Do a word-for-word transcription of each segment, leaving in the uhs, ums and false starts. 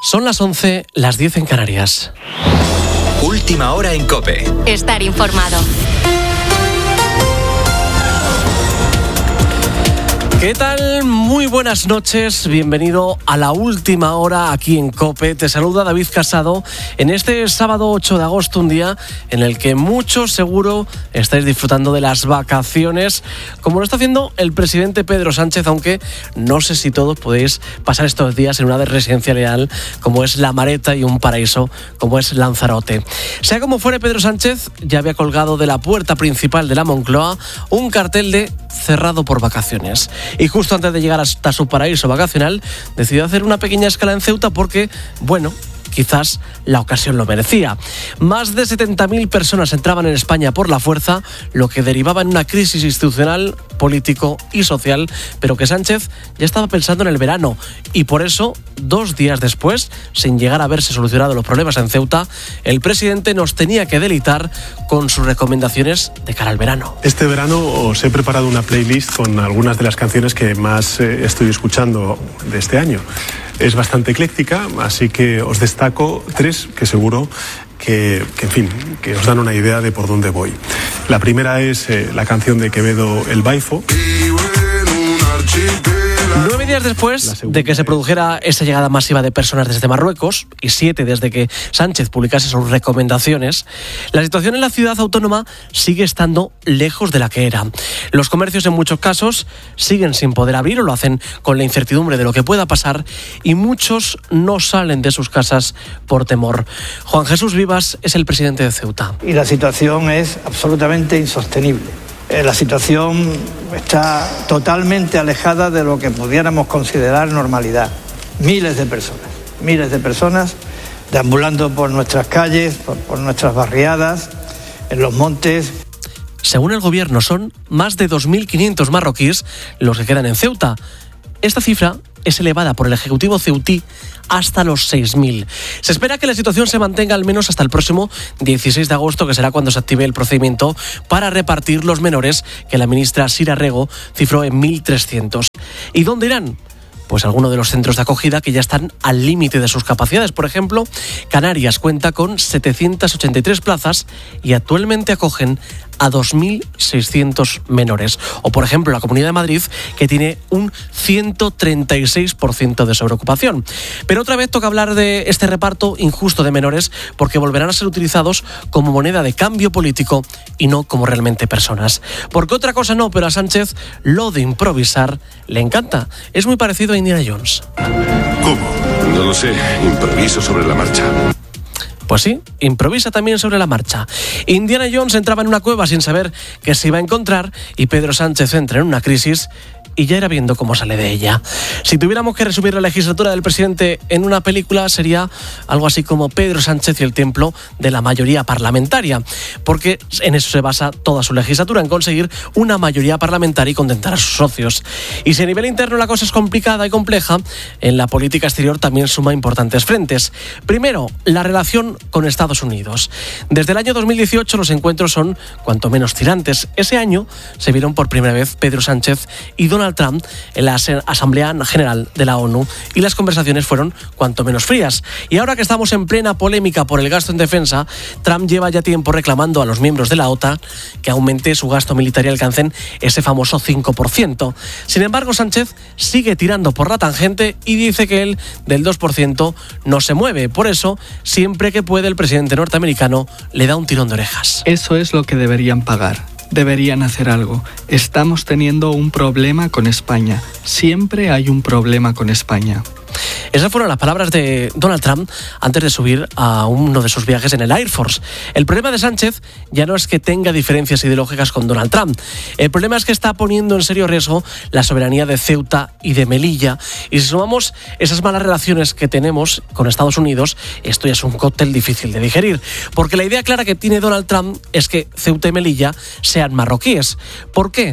Son las once, las diez en Canarias. Última hora en COPE. Estar informado. ¿Qué tal? Muy buenas noches, bienvenido a la última hora aquí en COPE. Te saluda David Casado en este sábado ocho de agosto, un día en el que muchos seguro estáis disfrutando de las vacaciones, como lo está haciendo el presidente Pedro Sánchez, aunque no sé si todos podéis pasar estos días en una residencia leal como es La Mareta y un paraíso como es Lanzarote. Sea como fuere, Pedro Sánchez ya había colgado de la puerta principal de la Moncloa un cartel de cerrado por vacaciones. Y justo antes de llegar hasta su paraíso vacacional, decidió hacer una pequeña escala en Ceuta porque, bueno, quizás la ocasión lo merecía. Más de setenta mil personas entraban en España por la fuerza, lo que derivaba en una crisis institucional, político y social, pero que Sánchez ya estaba pensando en el verano. Y por eso, dos días después, sin llegar a haberse solucionado los problemas en Ceuta, el presidente nos tenía que deleitar con sus recomendaciones de cara al verano. Este verano os he preparado una playlist con algunas de las canciones que más eh, estoy escuchando de este año. Es bastante ecléctica, así que os destaco tres que seguro que, que, en fin, que os dan una idea de por dónde voy. La primera es eh, la canción de Quevedo, El Baifo. Nueve días después de que se produjera esa llegada masiva de personas desde Marruecos y siete desde que Sánchez publicase sus recomendaciones, la situación en la ciudad autónoma sigue estando lejos de la que era. Los comercios en muchos casos siguen sin poder abrir o lo hacen con la incertidumbre de lo que pueda pasar y muchos no salen de sus casas por temor. Juan Jesús Vivas es el presidente de Ceuta. Y la situación es absolutamente insostenible. La situación está totalmente alejada de lo que pudiéramos considerar normalidad. Miles de personas, miles de personas deambulando por nuestras calles, por, por nuestras barriadas, en los montes. Según el gobierno, son más de dos mil quinientos marroquíes los que quedan en Ceuta. Esta cifra es elevada por el Ejecutivo ceutí hasta los seis mil. Se espera que la situación se mantenga al menos hasta el próximo dieciséis de agosto, que será cuando se active el procedimiento para repartir los menores que la ministra Sira Rego cifró en mil trescientos. ¿Y dónde irán? Pues algunos de los centros de acogida que ya están al límite de sus capacidades. Por ejemplo, Canarias cuenta con setecientas ochenta y tres plazas y actualmente acogen a dos mil seiscientos menores. O, por ejemplo, la Comunidad de Madrid, que tiene un ciento treinta y seis por ciento de sobreocupación. Pero otra vez toca hablar de este reparto injusto de menores, porque volverán a ser utilizados como moneda de cambio político y no como realmente personas. Porque otra cosa no, pero a Sánchez lo de improvisar le encanta. Es muy parecido a Indiana Jones. ¿Cómo? No lo sé. Improviso sobre la marcha. Pues sí, improvisa también sobre la marcha. Indiana Jones entraba en una cueva sin saber qué se iba a encontrar y Pedro Sánchez entra en una crisis y ya era viendo cómo sale de ella. Si tuviéramos que resumir la legislatura del presidente en una película, sería algo así como Pedro Sánchez y el templo de la mayoría parlamentaria, porque en eso se basa toda su legislatura, en conseguir una mayoría parlamentaria y contentar a sus socios. Y si a nivel interno la cosa es complicada y compleja, en la política exterior también suma importantes frentes. Primero, la relación con Estados Unidos. Desde el año dos mil dieciocho los encuentros son cuanto menos tirantes. Ese año se vieron por primera vez Pedro Sánchez y Donald Trump en la Asamblea General de la ONU y las conversaciones fueron cuanto menos frías. Y ahora que estamos en plena polémica por el gasto en defensa, Trump lleva ya tiempo reclamando a los miembros de la OTAN que aumente su gasto militar y alcancen ese famoso cinco por ciento. Sin embargo, Sánchez sigue tirando por la tangente y dice que él del dos por ciento no se mueve. Por eso, siempre que puede, el presidente norteamericano le da un tirón de orejas. Eso es lo que deberían pagar. Deberían hacer algo. Estamos teniendo un problema con España. Siempre hay un problema con España. Esas fueron las palabras de Donald Trump antes de subir a uno de sus viajes en el Air Force. El problema de Sánchez ya no es que tenga diferencias ideológicas con Donald Trump. El problema es que está poniendo en serio riesgo la soberanía de Ceuta y de Melilla. Y si sumamos esas malas relaciones que tenemos con Estados Unidos, esto ya es un cóctel difícil de digerir. Porque la idea clara que tiene Donald Trump es que Ceuta y Melilla sean marroquíes. ¿Por qué?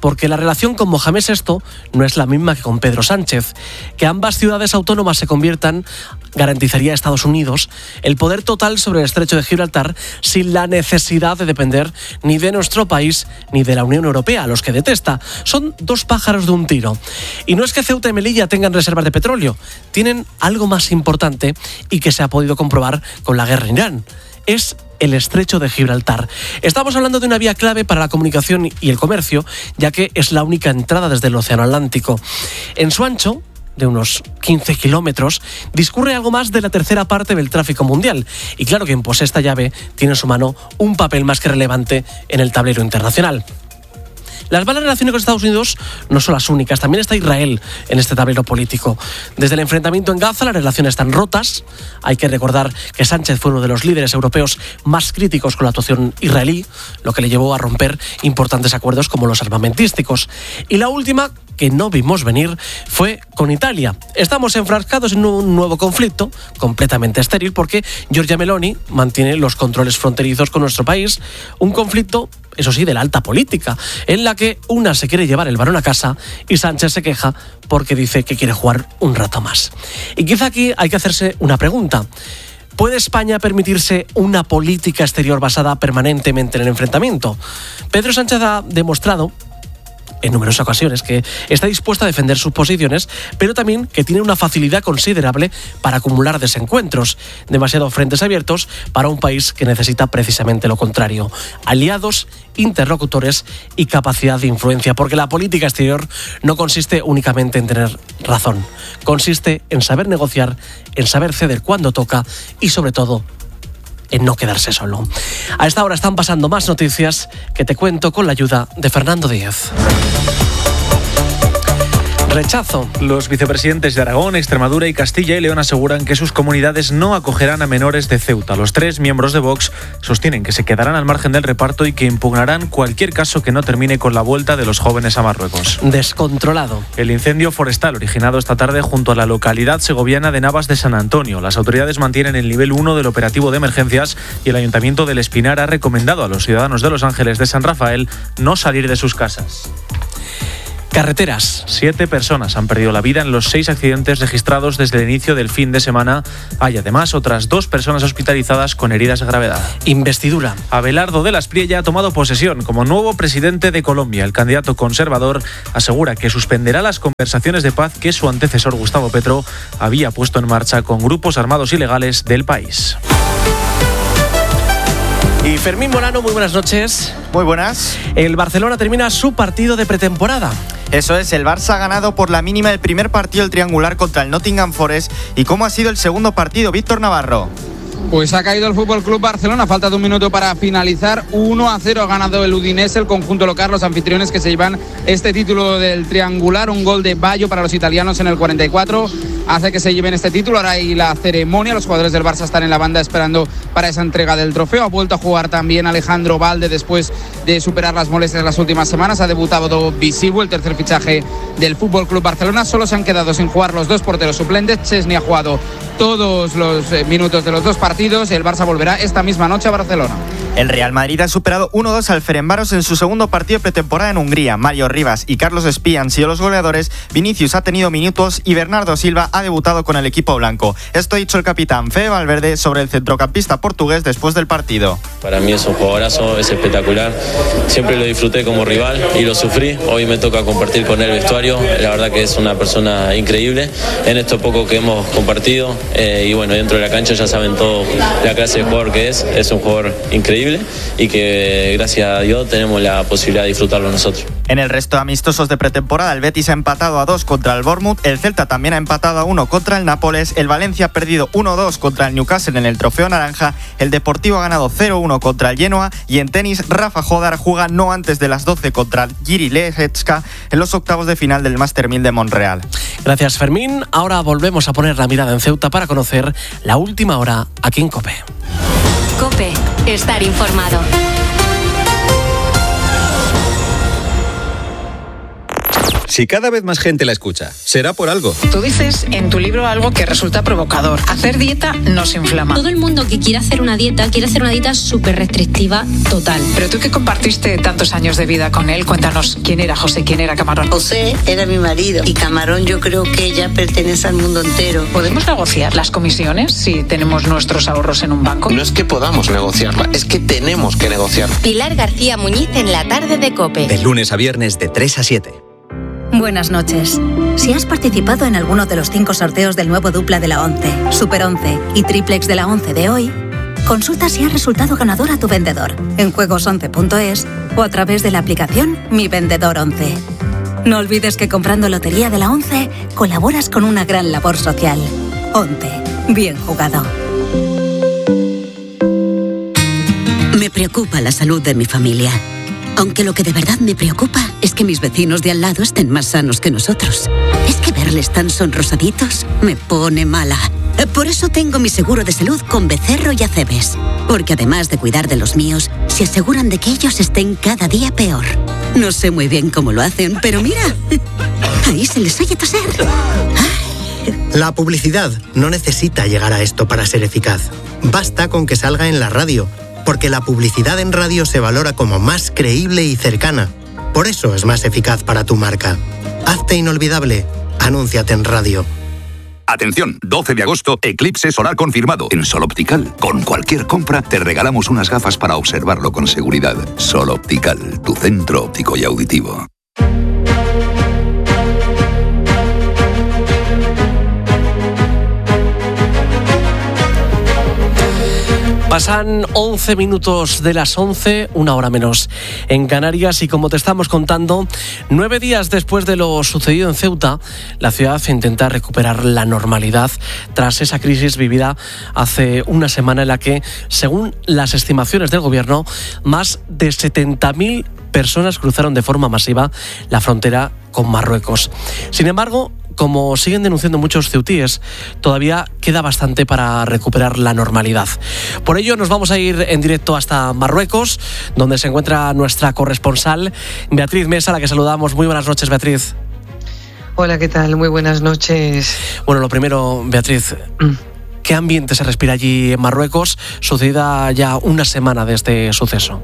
porque la relación con Mohamed sexto no es la misma que con Pedro Sánchez. Que ambas ciudades autónomas se conviertan garantizaría a Estados Unidos el poder total sobre el estrecho de Gibraltar sin la necesidad de depender ni de nuestro país ni de la Unión Europea, a los que detesta. Son dos pájaros de un tiro. Y no es que Ceuta y Melilla tengan reservas de petróleo, tienen algo más importante y que se ha podido comprobar con la guerra en Irán. Es el estrecho de Gibraltar. Estamos hablando de una vía clave para la comunicación y el comercio, ya que es la única entrada desde el Océano Atlántico. En su ancho, de unos quince kilómetros, discurre algo más de la tercera parte del tráfico mundial. Y claro, quien posee esta llave tiene en su mano un papel más que relevante en el tablero internacional. Las malas relaciones con Estados Unidos no son las únicas, también está Israel en este tablero político. Desde el enfrentamiento en Gaza las relaciones están rotas. Hay que recordar que Sánchez fue uno de los líderes europeos más críticos con la actuación israelí, lo que le llevó a romper importantes acuerdos como los armamentísticos. Y la última, que no vimos venir, fue con Italia. Estamos enfrascados en un nuevo conflicto, completamente estéril, porque Giorgia Meloni mantiene los controles fronterizos con nuestro país, un conflicto, eso sí, de la alta política, en la que una se quiere llevar el balón a casa y Sánchez se queja porque dice que quiere jugar un rato más. Y quizá aquí hay que hacerse una pregunta. ¿Puede España permitirse una política exterior basada permanentemente en el enfrentamiento? Pedro Sánchez ha demostrado en numerosas ocasiones que está dispuesta a defender sus posiciones, pero también que tiene una facilidad considerable para acumular desencuentros, demasiados frentes abiertos para un país que necesita precisamente lo contrario: aliados, interlocutores y capacidad de influencia, porque la política exterior no consiste únicamente en tener razón, consiste en saber negociar, en saber ceder cuando toca y sobre todo en no quedarse solo. A esta hora están pasando más noticias que te cuento con la ayuda de Fernando Díez. Rechazo. Los vicepresidentes de Aragón, Extremadura y Castilla y León aseguran que sus comunidades no acogerán a menores de Ceuta. Los tres miembros de Vox sostienen que se quedarán al margen del reparto y que impugnarán cualquier caso que no termine con la vuelta de los jóvenes a Marruecos. Descontrolado. El incendio forestal originado esta tarde junto a la localidad segoviana de Navas de San Antonio. Las autoridades mantienen el nivel uno del operativo de emergencias y el Ayuntamiento del Espinar ha recomendado a los ciudadanos de Los Ángeles de San Rafael no salir de sus casas. Carreteras. Siete personas han perdido la vida en los seis accidentes registrados desde el inicio del fin de semana. Hay además otras dos personas hospitalizadas con heridas de gravedad. Investidura. Abelardo de la Espriella ha tomado posesión como nuevo presidente de Colombia. El candidato conservador asegura que suspenderá las conversaciones de paz que su antecesor Gustavo Petro había puesto en marcha con grupos armados ilegales del país. Y Fermín Morano, muy buenas noches. Muy buenas. El Barcelona termina su partido de pretemporada. Eso es, el Barça ha ganado por la mínima el primer partido del triangular contra el Nottingham Forest. ¿Y cómo ha sido el segundo partido, Víctor Navarro? Pues ha caído el Fútbol Club Barcelona, falta de un minuto para finalizar. uno a cero ha ganado el Udinese, el conjunto local, los anfitriones que se llevan este título del triangular. Un gol de Bayo para los italianos en el cuarenta y cuatro hace que se lleven este título. Ahora hay la ceremonia, los jugadores del Barça están en la banda esperando para esa entrega del trofeo. Ha vuelto a jugar también Alejandro Valde después de superar las molestias las últimas semanas. Ha debutado Visivo, el tercer fichaje del Fútbol Club Barcelona. Solo se han quedado sin jugar los dos porteros suplentes. Chesney ha jugado todos los minutos de los dos partidos. El Barça volverá esta misma noche a Barcelona. El Real Madrid ha superado uno dos al Ferencváros en su segundo partido de pretemporada en Hungría. Mario Rivas y Carlos Espí han sido los goleadores. Vinicius ha tenido minutos y Bernardo Silva ha debutado con el equipo blanco. Esto ha dicho el capitán Fede Valverde sobre el centrocampista portugués después del partido. Para mí es un jugadorazo, es espectacular. Siempre lo disfruté como rival y lo sufrí. Hoy me toca compartir con él el vestuario. La verdad que es una persona increíble en esto poco que hemos compartido. Eh, y bueno, dentro de la cancha ya saben todo la clase de jugador que es. Es un jugador increíble y que gracias a Dios tenemos la posibilidad de disfrutarlo nosotros. En el resto de amistosos de pretemporada, el Betis ha empatado a dos contra el Bournemouth, el Celta también ha empatado a uno contra el Nápoles, el Valencia ha perdido uno dos contra el Newcastle en el Trofeo Naranja, el Deportivo ha ganado cero uno contra el Genoa y en tenis Rafa Jodar juega no antes de las doce contra Jiří Lehecka en los octavos de final del Master mil de Montreal. Gracias, Fermín. Ahora volvemos a poner la mirada en Ceuta para conocer la última hora aquí en COPE. COPE, estar informado. Si cada vez más gente la escucha, será por algo. Tú dices en tu libro algo que resulta provocador. Hacer dieta nos inflama. Todo el mundo que quiere hacer una dieta, quiere hacer una dieta súper restrictiva, total. Pero tú que compartiste tantos años de vida con él, cuéntanos quién era José, quién era Camarón. José era mi marido y Camarón yo creo que ya pertenece al mundo entero. ¿Podemos negociar las comisiones si tenemos nuestros ahorros en un banco? No es que podamos negociarla, es que tenemos que negociar. Pilar García Muñiz en la tarde de COPE. De lunes a viernes de tres a siete. Buenas noches. Si has participado en alguno de los cinco sorteos del nuevo dupla de la ONCE, Super once y Triplex de la ONCE de hoy, consulta si has resultado ganador a tu vendedor en juegos once punto es o a través de la aplicación Mi Vendedor once. No olvides que comprando Lotería de la ONCE colaboras con una gran labor social. ONCE. Bien jugado. Me preocupa la salud de mi familia. Aunque lo que de verdad me preocupa es que mis vecinos de al lado estén más sanos que nosotros. Es que verles tan sonrosaditos me pone mala. Por eso tengo mi seguro de salud con Becerro y Acebes. Porque además de cuidar de los míos, se aseguran de que ellos estén cada día peor. No sé muy bien cómo lo hacen, pero mira, ahí se les oye toser. La publicidad no necesita llegar a esto para ser eficaz. Basta con que salga en la radio, porque la publicidad en radio se valora como más creíble y cercana. Por eso es más eficaz para tu marca. Hazte inolvidable. Anúnciate en radio. Atención, doce de agosto, eclipse solar confirmado en Sol Optical. Con cualquier compra te regalamos unas gafas para observarlo con seguridad. Sol Optical, tu centro óptico y auditivo. Pasan once minutos de las once, una hora menos en Canarias, y como te estamos contando, nueve días después de lo sucedido en Ceuta, la ciudad intenta recuperar la normalidad tras esa crisis vivida hace una semana en la que, según las estimaciones del gobierno, más de setenta mil personas cruzaron de forma masiva la frontera con Marruecos. Sin embargo, como siguen denunciando muchos ceutíes, todavía queda bastante para recuperar la normalidad. Por ello nos vamos a ir en directo hasta Marruecos, donde se encuentra nuestra corresponsal Beatriz Mesa, a la que saludamos. Muy buenas noches, Beatriz. Hola, ¿qué tal? Muy buenas noches. Bueno, lo primero, Beatriz, ¿qué ambiente se respira allí en Marruecos, sucedida ya una semana de este suceso?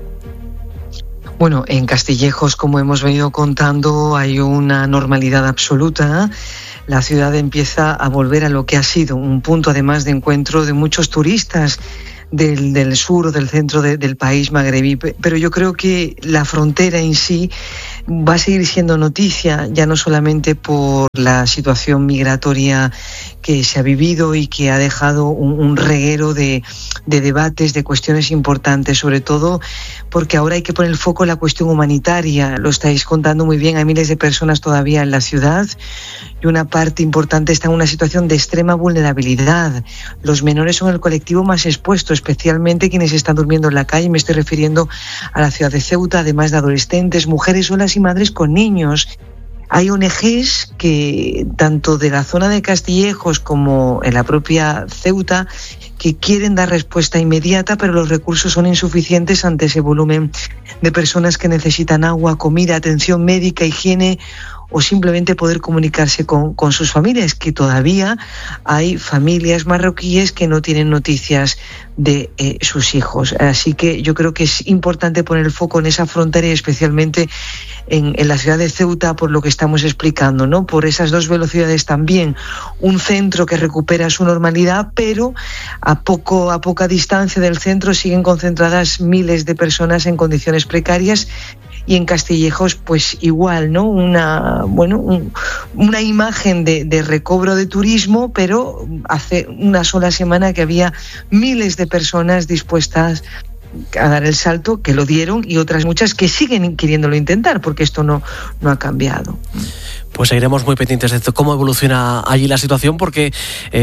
Bueno, en Castillejos, como hemos venido contando, hay una normalidad absoluta. La ciudad empieza a volver a lo que ha sido un punto, además, de encuentro de muchos turistas del, del sur o del centro de, del país magrebí. Pero yo creo que la frontera en sí va a seguir siendo noticia, ya no solamente por la situación migratoria que se ha vivido y que ha dejado un, un reguero de, de debates, de cuestiones importantes, sobre todo porque ahora hay que poner el foco en la cuestión humanitaria. Lo estáis contando muy bien, hay miles de personas todavía en la ciudad y una parte importante está en una situación de extrema vulnerabilidad. Los menores son el colectivo más expuesto, especialmente quienes están durmiendo en la calle. Me estoy refiriendo a la ciudad de Ceuta, además de adolescentes, mujeres solas y madres con niños. Hay O N Ges que, tanto de la zona de Castillejos como en la propia Ceuta, que quieren dar respuesta inmediata, pero los recursos son insuficientes ante ese volumen de personas que necesitan agua, comida, atención médica, higiene o simplemente poder comunicarse con, con sus familias, que todavía hay familias marroquíes que no tienen noticias de eh, sus hijos. Así que yo creo que es importante poner el foco en esa frontera y especialmente en, en la ciudad de Ceuta, por lo que estamos explicando, ¿no? Por esas dos velocidades también. Un centro que recupera su normalidad, pero a, poco, a poca distancia del centro siguen concentradas miles de personas en condiciones precarias. Y en Castillejos, pues igual, ¿no? Una, bueno, un, una imagen de, de recobro de turismo, pero hace una sola semana que había miles de personas dispuestas a dar el salto, que lo dieron, y otras muchas que siguen queriéndolo intentar, porque esto no, no ha cambiado. Pues seguiremos muy pendientes de cómo evoluciona allí la situación, porque,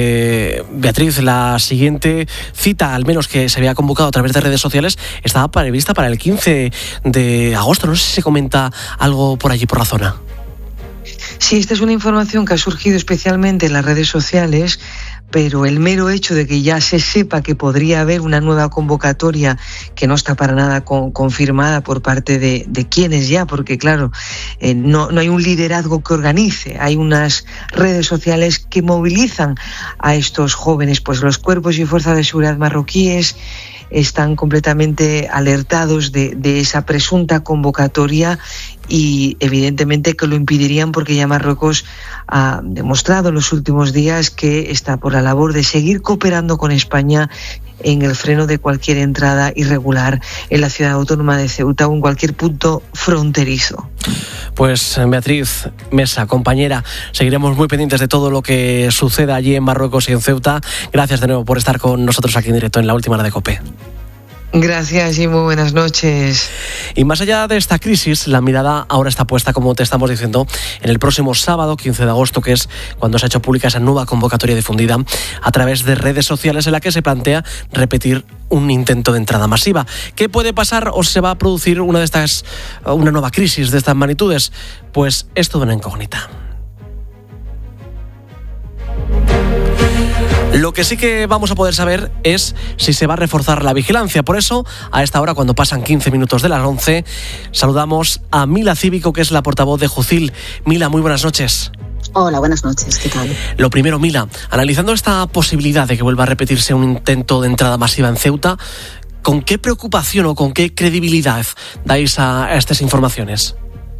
eh, Beatriz, la siguiente cita, al menos que se había convocado a través de redes sociales, estaba prevista para el quince de agosto. No sé si se comenta algo por allí, por la zona. Sí, esta es una información que ha surgido especialmente en las redes sociales, pero el mero hecho de que ya se sepa que podría haber una nueva convocatoria que no está para nada con, confirmada por parte de, de quienes ya, porque claro, eh, no, no hay un liderazgo que organice, hay unas redes sociales que movilizan a estos jóvenes, pues los cuerpos y fuerzas de seguridad marroquíes están completamente alertados de, de esa presunta convocatoria y evidentemente que lo impedirían porque ya Marruecos ha demostrado en los últimos días que está por la labor de seguir cooperando con España en el freno de cualquier entrada irregular en la ciudad autónoma de Ceuta o en cualquier punto fronterizo. Pues Beatriz Mesa, compañera, seguiremos muy pendientes de todo lo que suceda allí en Marruecos y en Ceuta. Gracias de nuevo por estar con nosotros aquí en directo en La Última Hora de COPE. Gracias y muy buenas noches. Y más allá de esta crisis, la mirada ahora está puesta, como te estamos diciendo, en el próximo sábado, quince de agosto, que es cuando se ha hecho pública esa nueva convocatoria difundida a través de redes sociales en la que se plantea repetir un intento de entrada masiva. ¿Qué puede pasar o se va a producir una de estas, una nueva crisis de estas magnitudes? Pues es toda una incógnita. Lo que sí que vamos a poder saber es si se va a reforzar la vigilancia. Por eso, a esta hora, cuando pasan quince minutos de las once, saludamos a Mila Cívico, que es la portavoz de Jucil. Mila, muy buenas noches. Hola, buenas noches, ¿qué tal? Lo primero, Mila, analizando esta posibilidad de que vuelva a repetirse un intento de entrada masiva en Ceuta, ¿con qué preocupación o con qué credibilidad dais a, a estas informaciones?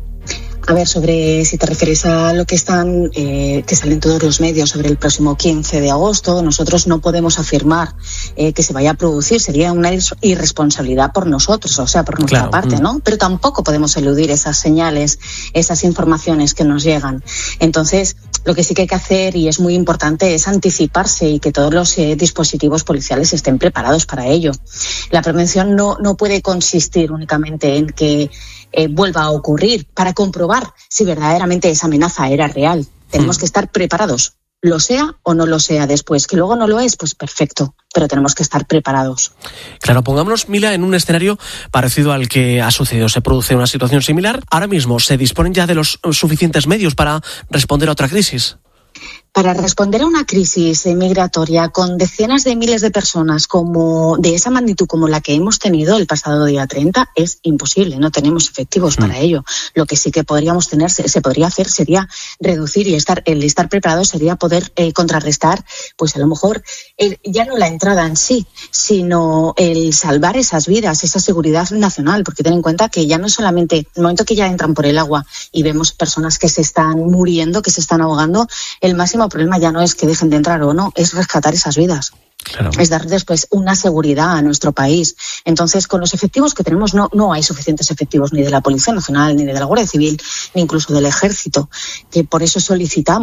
A ver, sobre si te refieres a lo que están, eh, que salen todos los medios sobre el próximo quince de agosto, nosotros no podemos afirmar eh, que se vaya a producir, sería una irresponsabilidad por nosotros, o sea, por nuestra claro. parte, ¿no? Pero tampoco podemos eludir esas señales, esas informaciones que nos llegan. Entonces, lo que sí que hay que hacer, y es muy importante, es anticiparse y que todos los eh, dispositivos policiales estén preparados para ello. La prevención no, no puede consistir únicamente en que eh, vuelva a ocurrir para comprobar si verdaderamente esa amenaza era real. Tenemos mm. que estar preparados, lo sea o no lo sea después. Que luego no lo es, pues perfecto, pero tenemos que estar preparados. Claro, pongámonos, Mila, en un escenario parecido al que ha sucedido. Se produce una situación similar. Ahora mismo, ¿se disponen ya de los suficientes medios para responder a otra crisis? Para responder a una crisis migratoria con decenas de miles de personas como de esa magnitud como la que hemos tenido el pasado día treinta es imposible, no tenemos efectivos mm. para ello. Lo que sí que podríamos tener, se, se podría hacer sería reducir y estar, el estar preparado sería poder eh, contrarrestar, pues a lo mejor el, ya no la entrada en sí, sino el salvar esas vidas, esa seguridad nacional, porque ten en cuenta que ya no solamente el momento que ya entran por el agua y vemos personas que se están muriendo, que se están ahogando, el máximo problema ya no es que dejen de entrar o no, es rescatar esas vidas. Claro. Es dar después una seguridad a nuestro país. Entonces, con los efectivos que tenemos, no, no hay suficientes efectivos ni de la Policía Nacional, ni de la Guardia Civil, ni incluso del Ejército, que por eso solicitamos